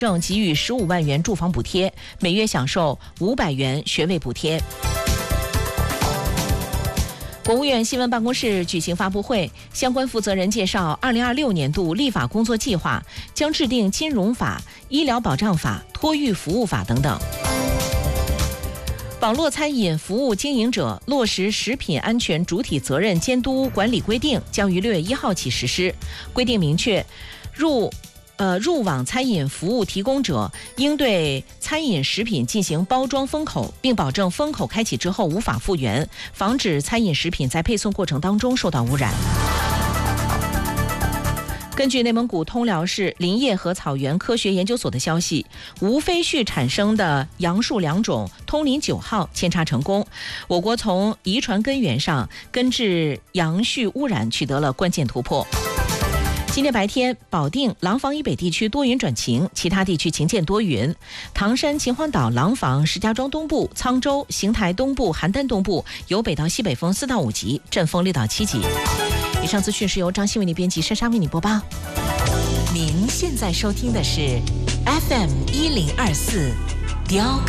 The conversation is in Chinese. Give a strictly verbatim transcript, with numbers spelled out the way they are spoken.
政给予十五万元住房补贴，每月享受五百元学位补贴。国务院新闻办公室举行发布会，相关负责人介绍二零二六年度立法工作计划，将制定金融法、医疗保障法、托育服务法等等。网络餐饮服务经营者落实食品安全主体责任监督管理规定将于六月一号起实施。规定明确，入呃入网餐饮服务提供者应对餐饮食品进行包装封口，并保证封口开启之后无法复原，防止餐饮食品在配送过程当中受到污染。根据内蒙古通辽市林业和草原科学研究所的消息，无非序产生的杨树良种通林九号扦插成功，我国从遗传根源上根治杨絮污染取得了关键突破。今天白天，保定、廊坊以北地区多云转晴，其他地区晴间多云。唐山、秦皇岛、廊坊、石家庄东部、沧州、邢台东部、邯郸东部由北到西北风四到五级，阵风六到七级。以上资讯是由张新为你编辑，珊珊为你播报。您现在收听的是 F M 一零二四，雕